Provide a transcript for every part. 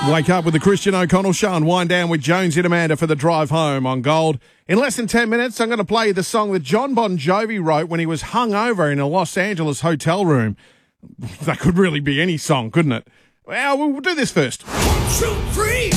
Wake up with the Christian O'Connell Show and wind down with Jonesy and Amanda for the drive home on Gold. In less than 10 minutes, I'm going to play you the song that John Bon Jovi wrote when he was hungover in a Los Angeles hotel room. That could really be any song, couldn't it? Well, we'll do this first. 1, 2, 3.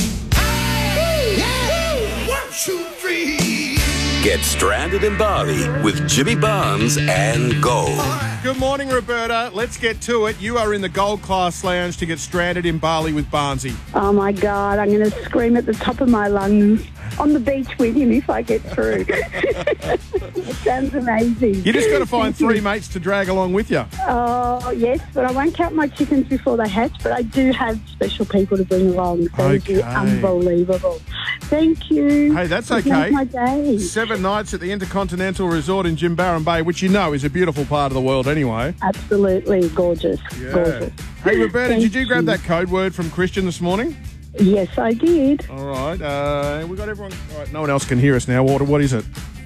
Hey, 1, 2, 3. Get stranded in Bali with Jimmy Barnes and Gold. Good morning, Roberta. Let's get to it. You are in the Gold Class Lounge to get stranded in Bali with Barnesy. Oh, my God. I'm going to scream at the top of my lungs on the beach with him if I get through. It sounds amazing. You just got to find three mates to drag along with you. Oh, yes, but I won't count my chickens before they hatch, but I do have special people to bring along. So it'll be unbelievable. Thank you. Hey, that's It okay. makes my day. 7 nights at the Intercontinental Resort in Jimbaran Bay, which you know is a beautiful part of the world anyway. Absolutely gorgeous. Yeah. Gorgeous. Hey, Roberta, Thank did you grab you. that code word from Christian this morning? Yes, I did. All right. We got everyone. All right, no one else can hear us now. What is it?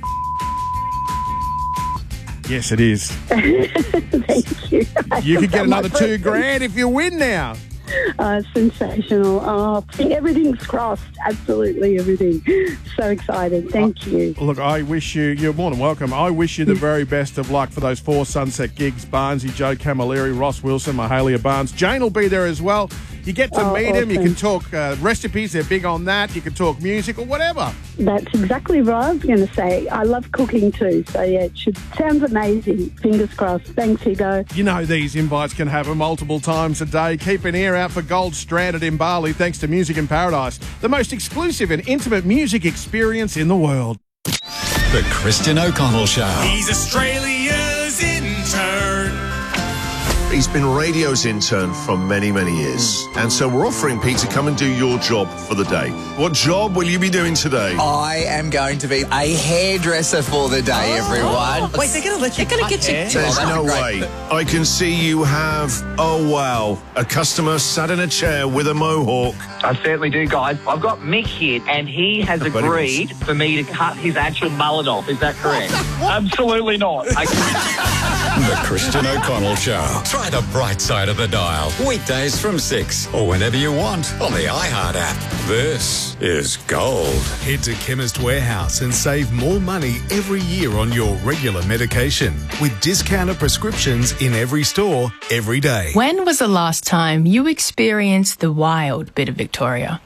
Yes, it is. Thank you. You could get another $2,000 if you win now. Sensational. Oh, everything's crossed. Absolutely everything. So excited. Thank you. Look, I wish you're more than welcome. I wish you the very best of luck for those 4 Sunset gigs. Barnesy, Joe Camilleri, Ross Wilson, Mahalia Barnes. Jane will be there as well. You get to meet him. You can talk recipes. They're big on that. You can talk music or whatever. That's exactly what I was going to say. I love cooking too. So, yeah, sounds amazing. Fingers crossed. Thanks, Hugo. You know these invites can happen multiple times a day. Keep an ear out for Gold Stranded in Bali thanks to Music in Paradise, the most exclusive and intimate music experience in the world. The Christian O'Connell Show. He's Australia's intern. He's been radio's intern for many, many years. And so we're offering Pete to come and do your job for the day. What job will you be doing today? I am going to be a hairdresser for the day, everyone. Wait, they're going to let you cut hair? There's no way. I can see you have, oh wow, a customer sat in a chair with a mohawk. I certainly do, guys. I've got Mick here, and he has agreed for me to cut his actual mullet off. Is that correct? Absolutely not. The Christian O'Connell Show. Try the bright side of the dial. Weekdays from 6 or whenever you want on the iHeart app. This is Gold. Head to Chemist Warehouse and save more money every year on your regular medication with discounted prescriptions in every store every day. When was the last time you experienced the wild bit of Victoria?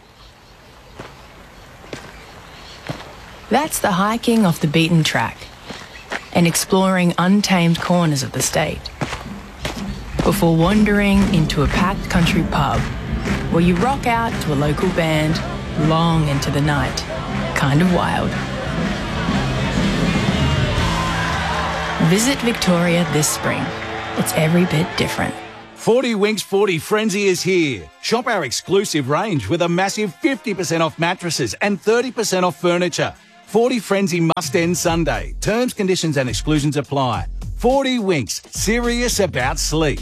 That's the hiking off the beaten track and exploring untamed corners of the state before wandering into a packed country pub where you rock out to a local band long into the night. Kind of wild. Visit Victoria this spring. It's every bit different. 40 Winks 40 Frenzy is here. Shop our exclusive range with a massive 50% off mattresses and 30% off furniture. 40 Frenzy must end Sunday. Terms, conditions and exclusions apply. 40 Winks, serious about sleep.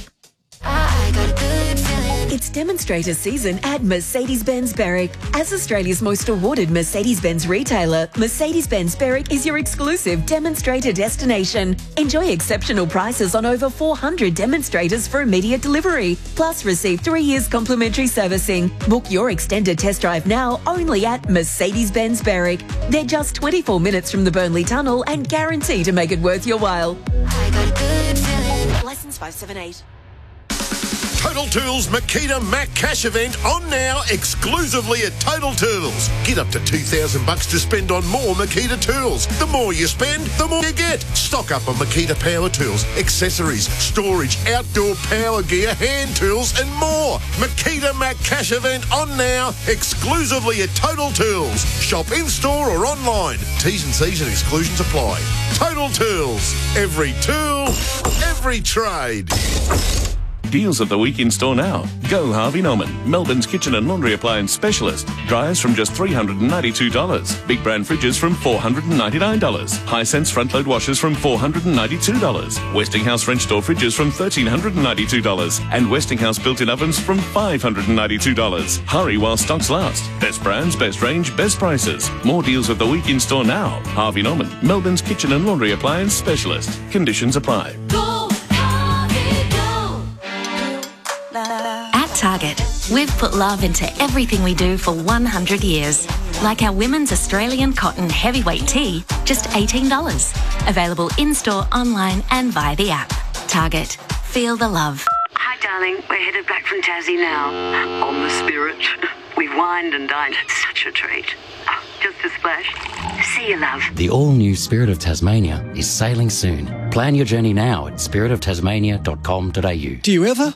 It's demonstrator season at Mercedes-Benz Berwick. As Australia's most awarded Mercedes-Benz retailer, Mercedes-Benz Berwick is your exclusive demonstrator destination. Enjoy exceptional prices on over 400 demonstrators for immediate delivery. Plus, receive 3 years complimentary servicing. Book your extended test drive now only at Mercedes-Benz Berwick. They're just 24 minutes from the Burnley Tunnel and guarantee to make it worth your while. I got a good feeling. Licence 578. Total Tools Makita Mac Cash event on now exclusively at Total Tools. Get up to $2,000 to spend on more Makita tools. The more you spend, the more you get. Stock up on Makita power tools, accessories, storage, outdoor power gear, hand tools and more. Makita Mac Cash event on now exclusively at Total Tools. Shop in-store or online. T's and C's and exclusions apply. Total Tools. Every tool, every trade. Deals of the week in store now. Go Harvey Norman, Melbourne's kitchen and laundry appliance specialist. Dryers from just $392. Big brand fridges from $499. Hisense front load washers from $492. Westinghouse French door fridges from $1,392. And Westinghouse built-in ovens from $592. Hurry while stocks last. Best brands, best range, best prices. More deals of the week in store now. Harvey Norman, Melbourne's kitchen and laundry appliance specialist. Conditions apply. At Target, we're We've put love into everything we do for 100 years. Like our women's Australian cotton heavyweight tee, just $18. Available in-store, online and via the app. Target. Feel the love. Hi, darling. We're headed back from Tassie now. On the Spirit. We've wined and dined. Such a treat. Oh, just a splash. See you, love. The all-new Spirit of Tasmania is sailing soon. Plan your journey now at spiritoftasmania.com.au. Do you ever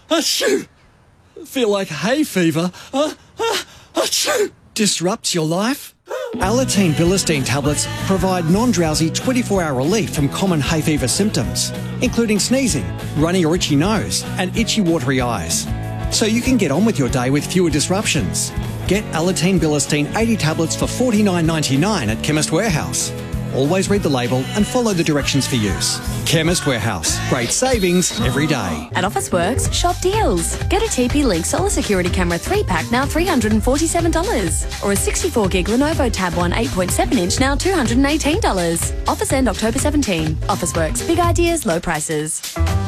feel like hay fever disrupts your life? Alateen Bilistine tablets provide non-drowsy 24-hour relief from common hay fever symptoms, including sneezing, runny or itchy nose, and itchy watery eyes. So you can get on with your day with fewer disruptions. Get Alateen Bilistine 80 tablets for $49.99 at Chemist Warehouse. Always read the label and follow the directions for use. Chemist Warehouse. Great savings every day. At Officeworks, shop deals. Get a TP-Link Solar Security Camera 3-pack now $347. Or a 64-gig Lenovo Tab 1 8.7-inch now $218. Offers end October 17. Officeworks. Big ideas, low prices.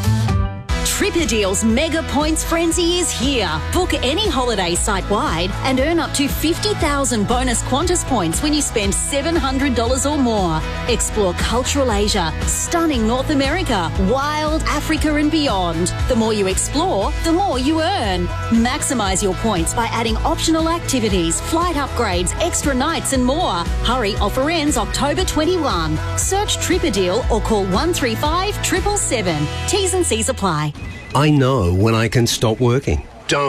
TripADeal's Mega Points Frenzy is here. Book any holiday site-wide and earn up to 50,000 bonus Qantas points when you spend $700 or more. Explore cultural Asia, stunning North America, wild Africa and beyond. The more you explore, the more you earn. Maximise your points by adding optional activities, flight upgrades, extra nights and more. Hurry, offer ends October 21. Search TripADeal or call 135 777. T's and C's apply. I know when I can stop working.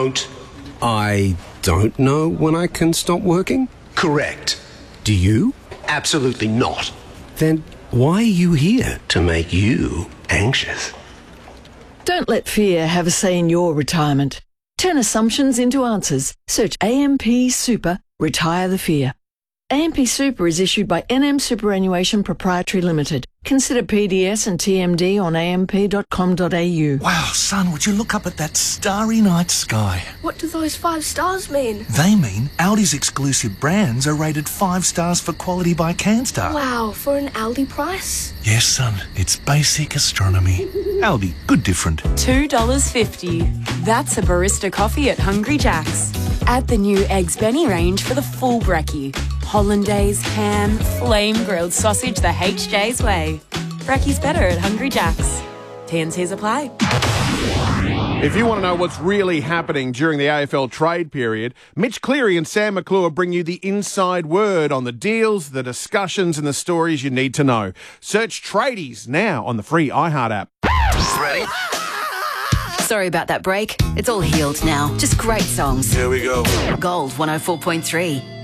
I don't know when I can stop working? Correct. Do you? Absolutely not. Then why are you here? To make you anxious. Don't let fear have a say in your retirement. Turn assumptions into answers. Search AMP Super, Retire the Fear. AMP Super is issued by NM Superannuation Proprietary Limited. Consider PDS and TMD on amp.com.au. Wow, son, would you look up at that starry night sky? What do those 5 stars mean? They mean Aldi's exclusive brands are rated 5 stars for quality by CanStar. Wow, for an Aldi price? Yes, son, it's basic astronomy. Aldi, good different. $2.50. That's a barista coffee at Hungry Jack's. Add the new Eggs Benny range for the full brekkie. Hollandaise, ham, flame-grilled sausage the HJ's way. Brekkie's better at Hungry Jack's. T&Cs apply. If you want to know what's really happening during the AFL trade period, Mitch Cleary and Sam McClure bring you the inside word on the deals, the discussions and the stories you need to know. Search Tradies now on the free iHeart app. Ready? Sorry about that break. It's all healed now. Just great songs. Here we go. Gold 104.3.